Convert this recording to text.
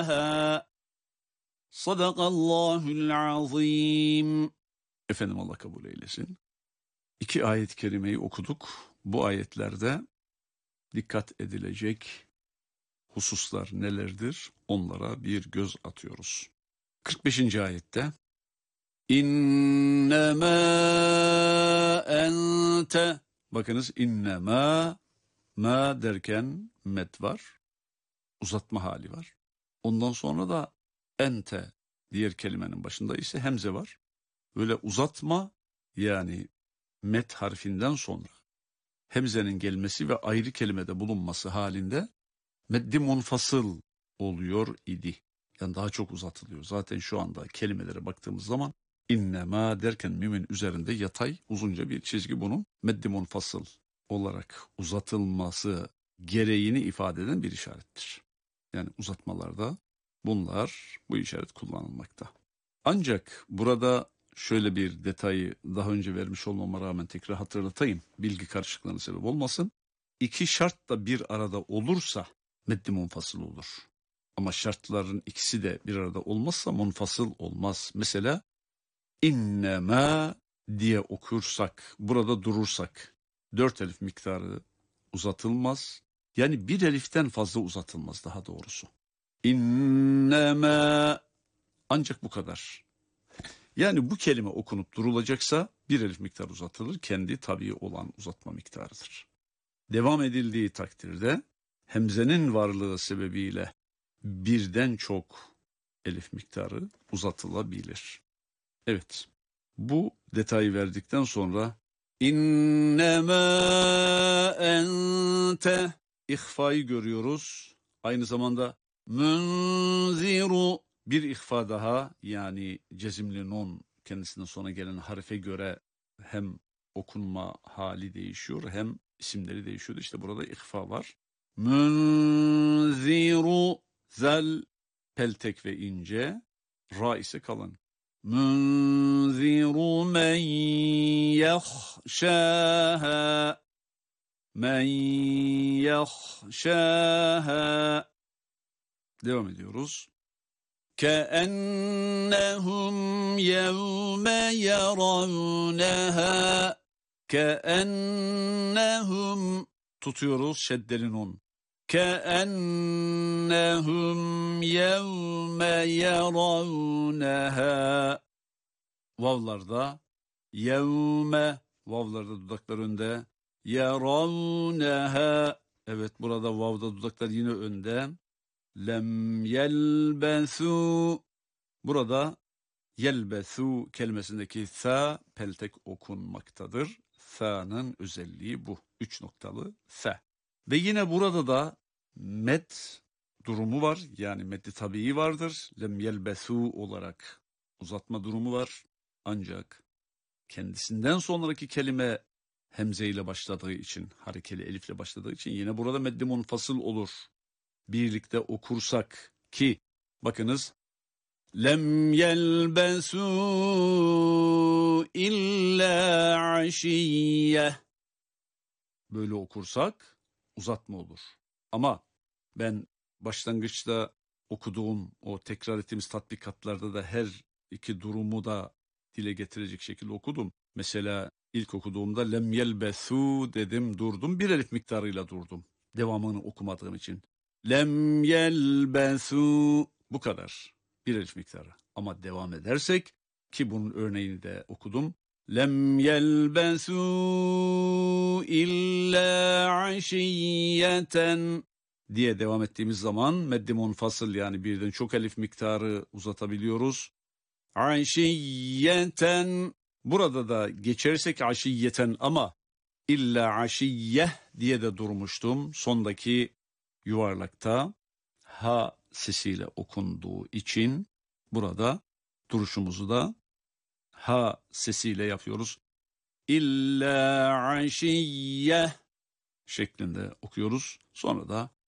Sadakallahul azim. Efendim Allah kabul eylesin. 2 ayet-i kerimeyi okuduk. Bu ayetlerde dikkat edilecek hususlar nelerdir? Onlara bir göz atıyoruz. 45. ayette İnnemâ ente, bakınız innemâ, ma derken met var, uzatma hali var. Ondan sonra da ente, diğer kelimenin başında ise hemze var. Böyle uzatma, yani met harfinden sonra hemzenin gelmesi ve ayrı kelimede bulunması halinde meddi munfasıl oluyor idi. Yani daha çok uzatılıyor. Zaten şu anda kelimelere baktığımız zaman innema derken mimin üzerinde yatay uzunca bir çizgi, bunun meddi munfasıl olarak uzatılması gereğini ifade eden bir işarettir. Yani uzatmalarda bu işaret kullanılmakta. Ancak burada şöyle bir detayı daha önce vermiş olmama rağmen tekrar hatırlatayım, bilgi karışıklığına sebep olmasın. 2 şart da bir arada olursa meddi munfasıl olur. Ama şartların ikisi de bir arada olmazsa munfasıl olmaz. Mesela innema diye okursak, burada durursak 4 elif miktarı uzatılmaz. Yani bir eliften fazla uzatılmaz daha doğrusu. İnnema, ancak bu kadar. Yani bu kelime okunup durulacaksa bir elif miktar uzatılır, kendi tabii olan uzatma miktarıdır. Devam edildiği takdirde hemzenin varlığı sebebiyle birden çok elif miktarı uzatılabilir. Evet, bu detayı verdikten sonra innemâ ente ihfayı görüyoruz. Aynı zamanda münziru bir ihfa daha, yani cezimli nun kendisinden sonra gelen harfe göre hem okunma hali değişiyor hem isimleri değişiyor. İşte burada ihfa var. Münziru zel peltek ve ince, ra ise kalın. Münziru men yahşâhâ, men yahşâhâ. Devam ediyoruz. كأنهم يوم يرونها كأنهم tutuyoruz şeddeli nun. كأنهم يوم يرونها vavlarda yevme, vavlarda dudaklar önde, yaravneha, evet burada vavda dudaklar yine önde. Lem yelbesu, burada yelbesu kelimesindeki sa peltek okunmaktadır. Sa'nın özelliği bu. 3 noktalı sa. Ve yine burada da met durumu var. Yani meddi tabii vardır. Lem yelbesu olarak uzatma durumu var. Ancak kendisinden sonraki kelime hemze ile başladığı için, harekeli elifle başladığı için yine burada meddi munfasıl olur. Birlikte okursak ki bakınız lem yelbesu illa aşiyye, böyle okursak uzatma olur. Ama ben başlangıçta okuduğum o tekrar ettiğimiz tatbikatlarda da her iki durumu da dile getirecek şekilde okudum. Mesela ilk okuduğumda lem yelbesu dedim, durdum, bir elif miktarıyla durdum. Devamını okumadığım için. Lem yelbesu, bu kadar. Bir elif miktarı. Ama devam edersek, ki bunun örneğini de okudum. Lem yelbesu illa aşiyeten diye devam ettiğimiz zaman meddi munfasıl, yani birden çok elif miktarı uzatabiliyoruz. Aşiyeten, burada da geçersek aşiyeten ama illa aşiyeh diye de durmuştum. Sondaki yuvarlakta ha sesiyle okunduğu için burada duruşumuzu da ha sesiyle yapıyoruz. İlla aşiyye şeklinde okuyoruz. Sonra da